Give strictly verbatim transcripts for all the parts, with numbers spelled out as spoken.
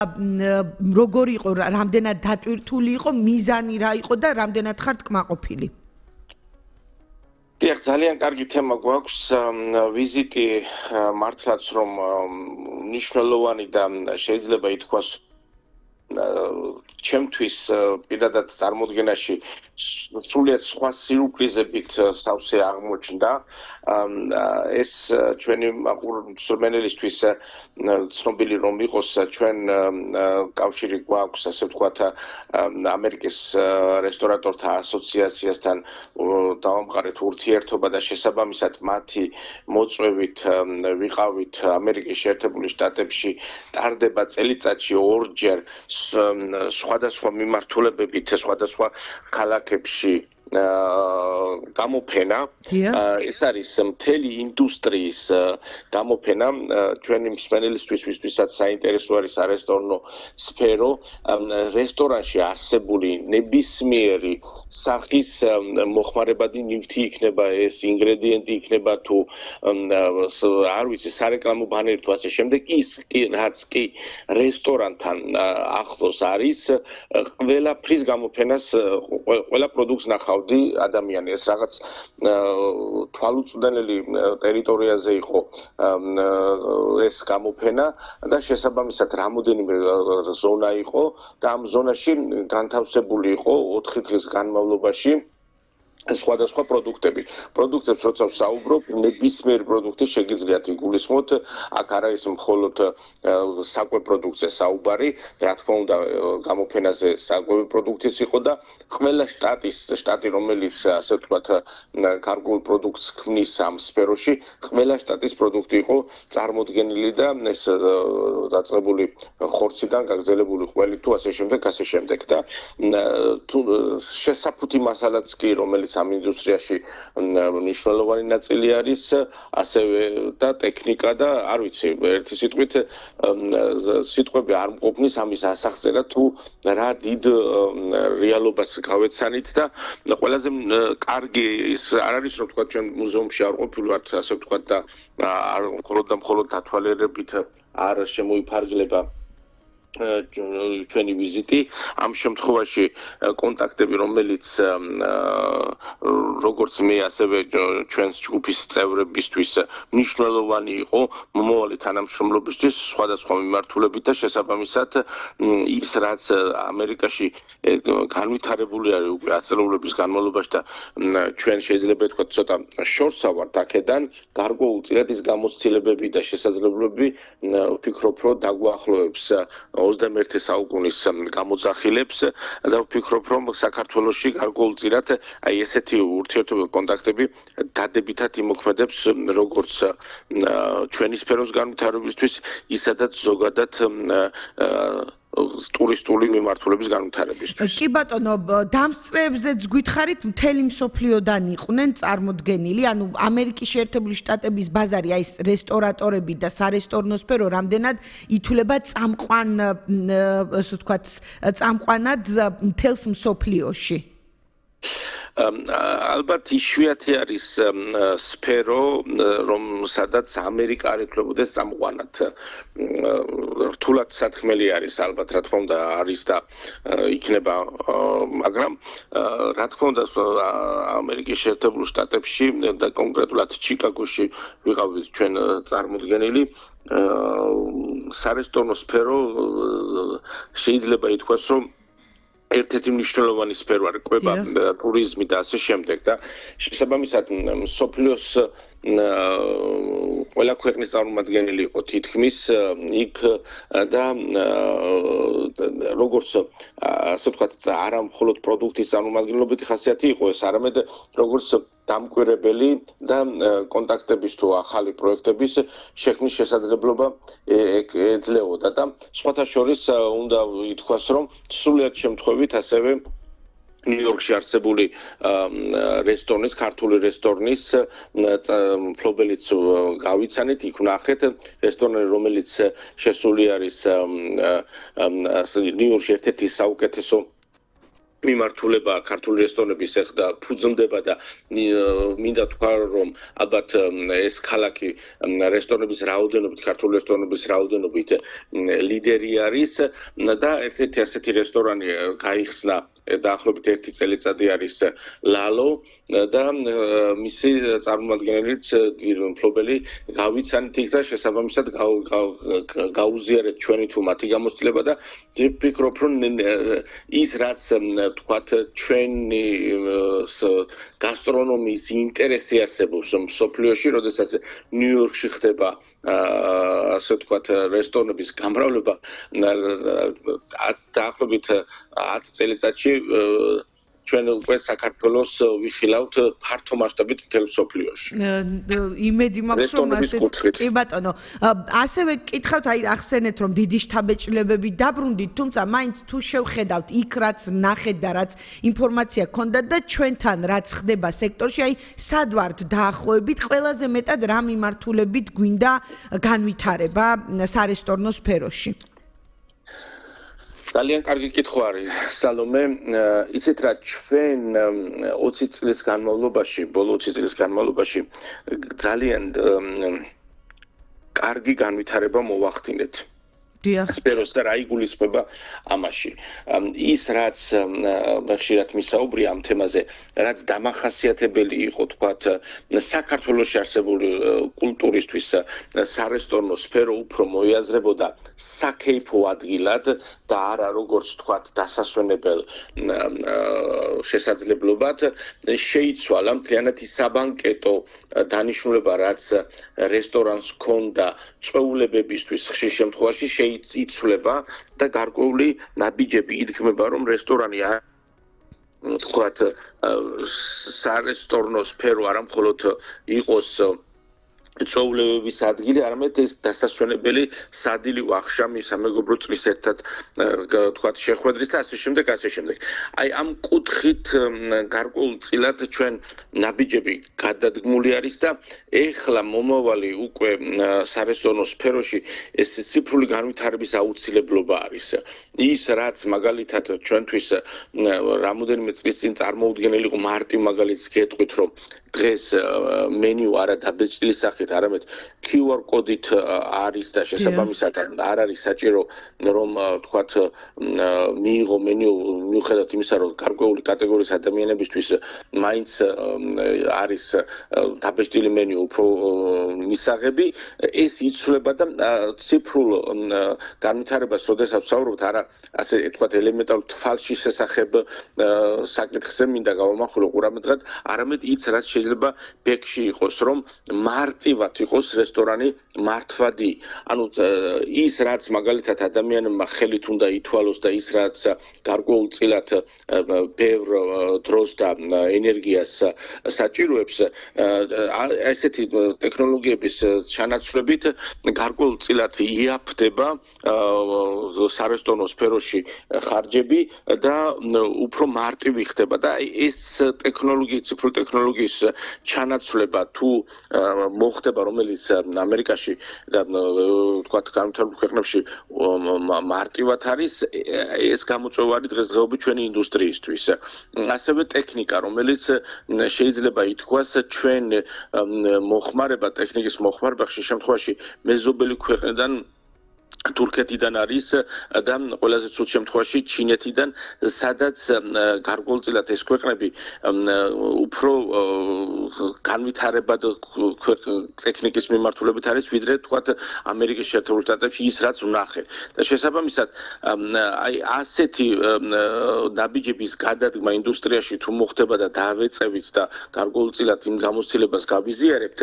როგორი იყო, რამდენად დატვირთული იყო, მიზანი რა იყო და რამდენად ხართ კმაყოფილი? დიახ, ძალიან კარგი თემა გვაქვს. ვიზიტი მართლაც რომ მნიშვნელოვანი და შეიძლება ითქვას ჩემთვის პირადად წარმოდგენაში სრულიად სხვა სიურპრიზებით სავსე აღმოჩნდა. ეს ჩვენი მსმენელისთვის ცნობილი რომ იყოს, ჩვენ კავშირი გვაქვს, ასე ვთქვათ, ამერიკის რესტორატორთა ასოციაციასთან დავამყარეთ ურთიერთობა და შესაბამისად მათი მოწვევით ვიყავით ამერიკის შეერთებული შტატებში ტარდება წელიწადში ორჯერ სხვადასხვა მიმართულებებით სხვადასხვა ქალაქებში გამოფენა. ეს არის მთელი ინდუსტრიის გამოფენა. ჩვენი მსმენელისთვის, ვისთვისაც საინტერესო არის არესტორნო სფერო, რესტორანში არსებული ნებისმიერი სახის მოხმარებადი ნივთი იქნება, ეს ინგრედიენტი იქნება თუ არ ვიცი, სარეკლამო ბანერი თუ ასე შემდეგ, ის რაც კი რესტორანთან ახლოს არის, ყველაფრის გამოფენას, ყველა პროდუქტს ნახავ ადამიანი. ეს რაღაც თვალუწვდენელი ტერიტორიაზე იყო ეს გამოფენა და შესაბამისად რამოდენიმე ზონა იყო და ამ ზონაში განთავსებული იყო ოთხი დღის განმავლობაში სხვადასხვა პროდუქტები. პროდუქტებს როცა ვსაუბრობ, ნებისმიერი პროდუქტი შეგიძლიათ იგულისხმოთ. აქ არ არის მხოლოდ საკვე პროდუქტზე საუბარი, რა თქმა უნდა, გამოფენაზე საკვები პროდუქტიც იყო და ყველა შტატის შტატი, რომელიც ასე ვთქვათ, გარკვეულ პროდუქტს ქმნის ამ სფეროში, ყველა შტატის პროდუქტი იყო წარმოდგენილი და ეს დაწყებული ხორციდან გაგზელებული ყველი თუ ასე შემდეგ, ასე შემდეგ და თუ შესაფუთი მასალაც კი, რომელიც ამ ინდუსტრიაში მნიშვნელოვანი ნაწილი არის, ასევე და ტექნიკა და არ ვიცი, ერთი სიტყვით სიტყვები არ მყოფნის ამის ასახწერა თუ რა დიდ რეალობას გავეცანით და ყველაზე კარგი ის არ არის რომ თქვა ჩვენ მუზეუმში არ ყოფილვართ, ასე ვთქვათ და არ მხოლოდ და მხოლოდ დათვალიერებით არ შემოიფარგლება ჩვენი ვიზიტი. ამ შემთხვევაში კონტაქტები, რომელიც როგორც მე, ასევე ჩვენს ჯგუფის წევრებისთვის მნიშვნელოვანი იყო მომავალი თანამშრომლობისთვის სხვადასხვა მიმართულებით და შესაბამისად ის რაც ამერიკაში განვითარებული არის უკვე ათწლეულების განმავლობაში და ჩვენ შეიძლება ვთქვათ ცოტა შორსა ვართ აქედან, გარკვეულწილად ის გამოცდილებები და შესაძლებლობები ვფიქრობ რომ დაგვაახლოვებს ოცდამეერთე საუკუნის გამოძახილებს და ვფიქრობ რომ საქართველოში გარკვეულწილად აი ესეთი ურთიერთობა კონტაქტები დადებითად იმოქმედებს როგორც ჩვენი სფეროს განვითარებისთვის, ისედაც ზოგადად ტურისტული მიმართულების განვითარებისთვის. კი ბატონო, დამსწრეებზეც გითხარით მთელი მსოფლიოდან იყვნენ წარმოდგენილი, ანუ ამერიკის შეერთებული შტატების ბაზარი, აი ეს რესტორატორები და სარესტორნო სფერო რამდენად ითვლება წამყვან, ასე ვთქვათ, წამყვანად მთელს მსოფლიოში? ალბათ იშვიათი არის სფერო, რომ სადაც ამერიკა არ ითვლებოდეს წამყვანად. რთულად სათხმელი არის, ალბათ, რა თქმა უნდა, არის და იქნება, მაგრამ რა თქმა უნდა, ამერიკის შეერთებულ შტატებში და კონკრეტულად ჩიკაგოში ვიყავით ჩვენ წარმოდგენილი. სარესტორნო სფერო შეიძლება ითქვას, რომ ერთ-ერთი მნიშვნელოვანი სფერო არის კვება, ტურიზმი და ასე შემდეგ და შესაბამისად მსოფლიოს ყველა ქვეყნის წარმომადგენელი იყო თითქმის იქ და როგორც ასე ვთქვათ, არა მხოლოდ პროდუქტის წარმომადგენლობითი ხასიათი იყო ეს, არამედ როგორც დამკვირვებელი და კონტაქტების თუ ახალი პროექტების შექმნის შესაძლებლობა ეძლეოდა და სხვათა შორის უნდა ითქვას, რომ სრულიად შემთხვევით ასევე ნიუ-იორკში არსებული რესტორნის, ქართული რესტორნის მფლობელიც გავიცანით, იქ ვნახეთ რესტორანი, რომელიც შესული არის ნიუ-იორკში ერთ-ერთი საუკეთესო მიმართულება ქართული რესტორნების ეხდა ფუძლდება და მინდა თქვა რომ ალბათ ეს ქალაქი რესტორნების რაოდენობით ქართული რესტორნების რაოდენობით ლიდერი არის და ერთ-ერთი ასეთი რესტორანი გაიხსნა დაახლოებით ერთი წელიწადი არის ლალო და მისი წარმომადგენელიც მფლობელი გავიცანით იქ და შესაბამისად გაუზიარეთ ჩვენი თუ მათი გამოცდილება და ვფიქრობ რომ ის რაც თქვათ ჩვენი გასტრონომიის ინტერესი არსებობს მსოფლიოში, როდესაც ნიუ-იორკში ხდება ასე ვთქვათ რესტორნების გამრავლება დაახლოებით ათი წელიწადში ჩვენ უკვე საქართველოს ვიხილავთ ფართო მასშტაბით მთელ მსოფლიოში. იმედი მაქვს რომ ასე კი ბატონო, ასევე გკითხავთ, აი ახსენეთ რომ დიდი შთაბეჭდილებები დაბრუნდით, თუმცა მაინც თუ შევხედავთ იქ რაც ნახეთ და რაც ინფორმაცია გქონდათ და ჩვენთან რაც ხდება სექტორში, აი სად ვართ დაახლოებით ყველაზე მეტად რა მიმართულებით გვინდა განვითარება სარესტორნო სფეროში? ძალიან კარგი კითხვა არის სალომე, იცით რა ჩვენ ოცი წლის განმავლობაში, ბოლო ოცი წლის განმავლობაში ძალიან კარგი განვითარება მოვახდინეთ. სფეროს და რა იგულისხმება ამაში. ის რაც ხშირად მისაუბრია ამ თემაზე, რაც დამახასიათებელი იყო თქვათ საქართველოში არსებული კულტურისთვის სარესტორნო სფერო უფრო მოიაზრებოდა საკეიფო ადგილად და არა როგორც თქვათ დასასვენებელ შესაძლებლობად შეიცვალა მთლიანად ის საბანკეტო დანიშნულება რაც რესტორანს ჰქონდა წვეულებებისთვის ხშირ შემთხვევაში იცვლება და გარკვეული ნაბიჯები იდგმება რომ რესტორანი თქვათ სარესტორნო სფერო არა მხოლოდ იყოს წვეულებების ადგილი, არამედ ეს დასასვენებელი სადილი ვახშამი სამეგობრო წლის ერთად თქვათ შეხვედრის და ასე შემდეგ, ასე შემდეგ. აი ამ კუთხით გარკვეულწილად ჩვენ ნაბიჯები გადადგმული არის და ეხლა მომავალი უკვე სარესტორნო სფეროში ეს ციფრული განვითარების აუცილებლობა არის. ის რაც მაგალითად ჩვენთვის რამოდენიმე წლის წინ წარმოუდგენელი იყო მარტივ მაგალითს გეტყვით რომ დღეს მენიუ არა დაბეჭდილი სახით, არამედ კიუ არ კოდით არის და შესაბამისად არ არის საჭირო რომ თქვათ მიიღო მენიუ მიუხედავად იმისა რომ გარკვეული კატეგორიის ადამიანებისთვის მაინც არის დაბეჭდილი მენიუ უფრო მისაღები, ეს იცვლება და ციფრულ განვითარებას როდესაც ვსაუბრობთ არა ასე თქვათ ელემენტარულ თვალში შესახებ საკითხზე მინდა გავამახვილო ყურადღებად, არამედ ის რაც შეიძლება ბექში იყოს, რომ მარტივად იყოს რესტორანი მართვადი. ანუ ის რაც მაგალითად ადამიანებმა ხელით უნდა ითვალოს და ის რაც გარკვეულწილად ბევრ დროს და ენერგიას საჭიროებს, ესეთი ტექნოლოგიების ჩანაცვლებით გარკვეულწილად იაფდება სარესტორნო სფეროში ხარჯები და უფრო მარტივი ხდება და ეს ტექნოლოგია, ციფრული ტექნოლოგიის ჩანაცვლება თუ მოხდება რომელიც ამერიკაში და თქვათ განვითარებულ ქვეყნებში მარტივად არის, ეს გამოწვევარი დღესდღეობით ჩვენი ინდუსტრიისთვის. ასევე ტექნიკა, რომელიც შეიძლება ითქვას ჩვენ მოხმარება, ტექნიკის მოხმარება ხშირ შემთხვევაში მეზობელი ქვეყნიდან თურქეთიდან არის და ყველაზე ცუდ შემთხვევაში ჩინეთიდან, სადაც გარკვეულწილად ეს ქვეყნები უფრო განვითარებად ტექნიკის მიმართულებით არის, ვიდრე თქვათ ამერიკის შეერთებულ შტატებში ის რაც ვნახეთ. და შესაბამისად აი ასეთი ნაბიჯების გადადგმა ინდუსტრიაში თუ მოხდება და დავეწევით და გარკვეულწილად იმ გამოცდილებას გავიზიარებთ,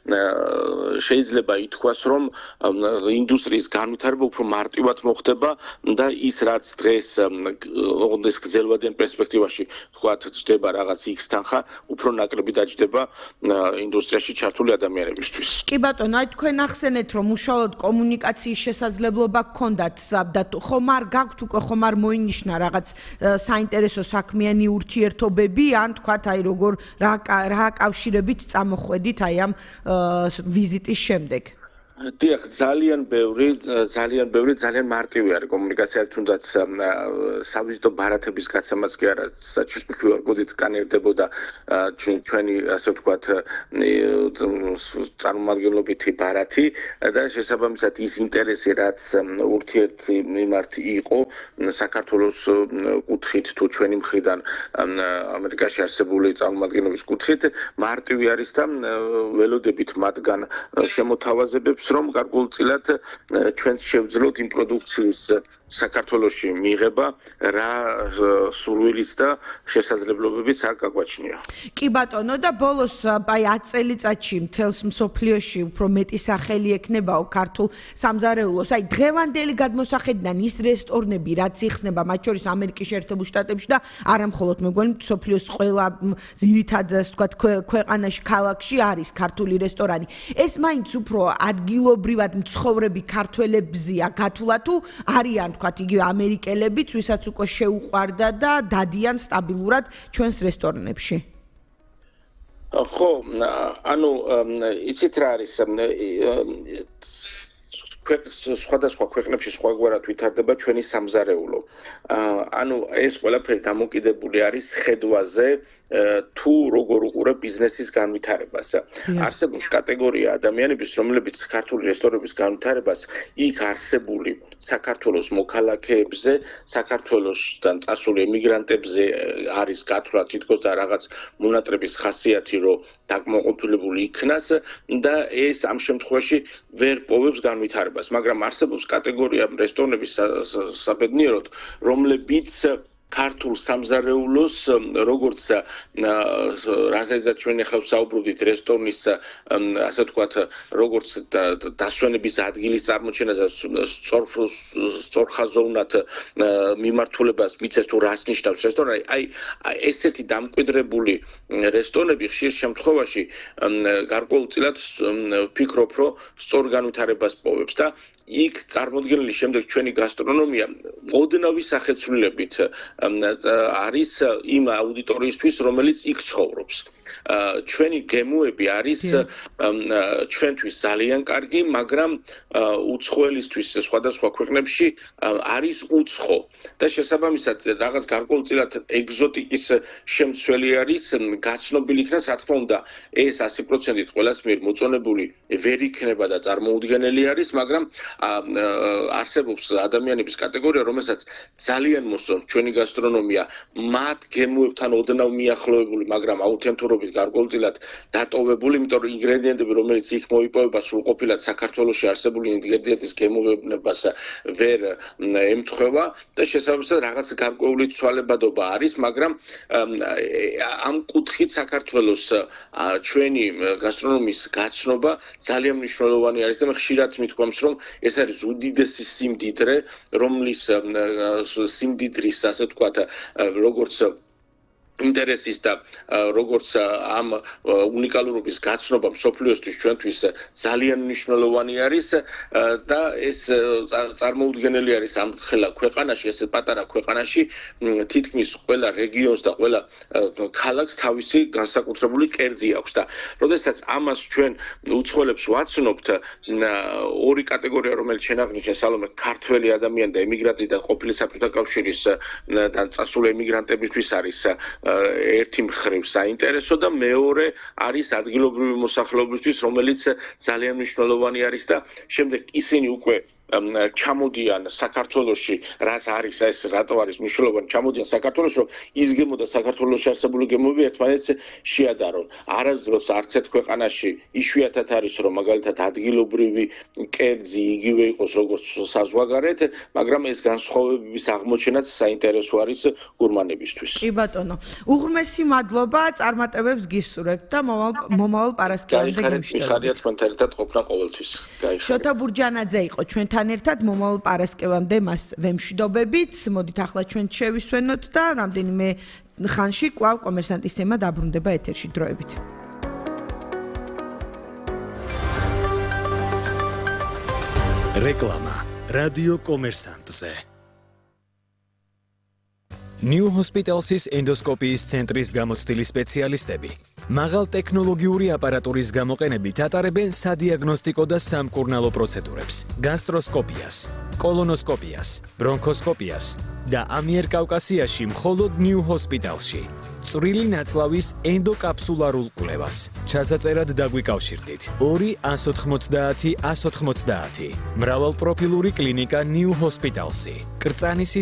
შეიძლება ითქვას რომ ინდუსტრიის განვითარება უფრო მარტივად მოხდება და ის რაც დღეს ოღონდ გრძელვადიან პერსპექტივაში თქვათ ჯდება რაღაც X თანხა, უფრო ნაკლები დაჯდება ინდუსტრიაში ჩართული ადამიანებისთვის. კი ბატონო, აი თქვენ ახსენეთ რომ უშუალოდ კომუნიკაციის შესაძლებლობა გქონდათ და ხომ არ გაქვთ უკვე ხომ არ მოინიშნა რაღაც საინტერესო საქმიანი ურთიერთობები, ან თქვათ აი როგორ რა რა კავშირებით წამოხვედით აი ამ ვიზიტის შემდეგ? დიახ, ძალიან ბევრი, ძალიან ბევრი, ძალიან მარტივი არის კომუნიკაცია, თუნდაც სავიზიტო ბარათების გაცემაც კი არა, კიუ არ კოდით სკანერდებოდა ჩვენი, ასე ვთქვათ, წარმომადგენლობითი ბარათი და შესაბამისად ის ინტერესი, რაც ურთიერთი მიმართ იყო საქართველოს კუთხით თუ ჩვენი მხრიდან ამერიკაში არსებული წარმომადგენლობის კუთხით, მარტივი არის და ველოდებით მათგან შემოთავაზებებს რომ გარკვეულწილად ჩვენ შევძლოთ იმ პროდუქციის საქართველოში მიღება, რა სურვილიც და შესაძლებლობებიც აქ გაგვაჩნია. კი ბატონო და ბოლოს აი ათ წელიწადში მთელს მსოფლიოში უფრო მეტი სახელი ექნებაო ქართულ სამზარეულოს. აი დღევანდელი გადმოსახედიდან ის რესტორნები, რაც იხსნება მათ შორის ამერიკის შეერთებულ შტატებში და არა მხოლოდ მეგონი მსოფლიოს ყველა ძირითად ასე ვთქვათ ქვეყანაში, ქალაქში არის ქართული რესტორანი. ეს მაინც უფრო ადგილობრივად მცხოვრები ქართველებზია გათვლა თუ არიან თქვათ იგივე ამერიკელებიც, ვისაც უკვე შეუყვარდა და დადიან სტაბილურად ჩვენს რესტორნებში. ხო, ანუ იცით რა არის სხვადასხვა ქვეყნებში სხვაგვარად ვითარდება ჩვენი სამზარეულო. ანუ ეს ყველაფერი დამოკიდებული არის ხედვაზე თუ როგორ უყურებ ბიზნესის განვითარებას. არსებობს კატეგორია ადამიანების, რომლებიც ქართული რესტორნების განვითარებას იქ არსებული საქართველოს მოქალაქეებზე, საქართველოსთან წასული ემიგრანტებზე არის გათვლა თითქოს და რაღაც მონატრების ხასიათი, რომ დაკმაყოფილებული იქნას და ეს ამ შემთხვევაში ვერ პოვებს განვითარებას, მაგრამ არსებობს კატეგორია რესტორნების საბედნიეროდ, რომლებიც ქართულ სამზარეულოს, როგორც რაზეც ჩვენ ახლა ვსაუბრობთ რესტორნის, ასე ვთქვათ, როგორც დასვენების ადგილის წარმოჩენაზე სწორხაზოვნად მიმართულებას მიცეს თუ რას ნიშნავს რესტორანი, აი ესეთი დამკვიდრებული რესტორნები ხშირ შემთხვევაში გარკვეულწილად ვფიქრობ, რომ სწორ განვითარებას პოვებს და იქ წარმოდგენილი შემდეგ ჩვენი გასტრონომია ოდნავი სახეცვლილებით არის იმ აუდიტორიისთვის, რომელიც იქ ცხოვრობს. ჩვენი გემოები არის ჩვენთვის ძალიან კარგი, მაგრამ უცხოელისთვის სხვადასხვა ქვეყნებში არის უცხო და შესაბამისად რაღაც გარკვეულწილად ეგზოტიკის შემცველი არის, გაცნობილი იქნას, რა თქმა უნდა, ეს ასი პროცენტით ყველას მიერ მოწონებული ვერ იქნება და წარმოუდგენელი არის, მაგრამ არსებობს ადამიანების კატეგორია, რომელსაც ძალიან მოსწონს ჩვენი გასტრონომია, მათ გემოებთან ოდნავ მიახლოებული, მაგრამ აუთენტურობით გარკვეულწილად დატოვებული, იმიტომ რომ ინგრედიენტები, რომელიც იქ მოიპოვება, სრულყოფილად საქართველოში არსებული ინგრედიენტის გემოვნებას ვერ ემთხვევა და შესაბამისად რაღაც გარკვეული ცვალებადობა არის, მაგრამ ამ კუთხით საქართველოს ჩვენი გასტრონომიის გაცნობა ძალიან მნიშვნელოვანი არის და მე ხშირად მithქვამს, რომ ეს არის უდიდესი სიმდიდრე, რომლის სიმდიდრის, ასე ვთქვათ, როგორც ინტერესის და როგორც ამ უნიკალურობის გაცნობა მსოფლიოსთვის ჩვენთვის ძალიან მნიშვნელოვანი არის და ეს წარმოუდგენელი არის ამ ხელა ქვეყანაში, ესე პატარა ქვეყანაში თითქმის ყველა რეგიონს და ყველა ქალაქს თავისი განსაკუთრებული კერძი აქვს და როდესაც ამას ჩვენ უცხოელებს ვაცნობთ, ორი კატეგორია, რომელიც შენ აღნიშნე, სალომე, ქართველი ადამიანი და ემიგრანტი და ყოფილი საბჭოთა კავშირის და წასული ემიგრანტებისთვის არის ერთი მხრივ საინტერესო და მეორე არის ადგილობრივი მოსახლეობისთვის, რომელიც ძალიან მნიშვნელოვანი არის და შემდეგ ისინი უკვე ჩამოდიან საქართველოში, რაც არის ეს რატო არის მნიშვნელოვანი, ჩამოდიან საქართველოში, რომ ის გემო და საქართველოში არსებული გემოები ერთმანეთს შეადარონ. არასდროს არც ერთ ქვეყანაში იშვიათად არის, რომ მაგალითად ადგილობრივი კერძი იგივე იყოს, როგორც საზღვარგარეთ, მაგრამ ეს განსხვავებების აღმოჩენაც საინტერესო არის გურმანებისთვის. კი ბატონო, უღრმესი მადლობა, წარმატებებს გისურვებთ და მომავალ პარასკევამდე გემშვიდობებით. მიხარია თქვენთან ერთად ყოფნა ყოველთვის. გაიხარეთ. შოთა ბურჯანაძე იყო ჩვენთან ერთად მომავალ პარასკევამდე მას ვემშვიდობებით. მოდით ახლა ჩვენ შევისვენოთ და რამდენიმე ხანში კვლავ კომერსანტის თემა დაბრუნდება ეთერში დროებით. რეკლამა რადიო კომერსანტზე. New Hospitals's ენდოსკოპიის ცენტრის გამოცდილი სპეციალისტები მაღალტექნოლოგიური აპარატურის გამოყენებით ატარებენ სადიაგნოსტიკო და სამკურნალო პროცედურებს, გასტროსკოპიას, კოლონოსკოპიას, ბრონქოსკოპიას და ამიერკავკასიაში მხოლოდ ნიუ ჰოსპიტალში. წვრილი ნაწლავის ენდოკაფსულარულ კვლევას. ჩასაწერად დაგვიკავშირდით. ორი ას ოთხმოცდაათი ას ოთხმოცდაათი. მრავალპროფილური კლინიკა ნიუ ჰოსპიტალსი. კრწანისის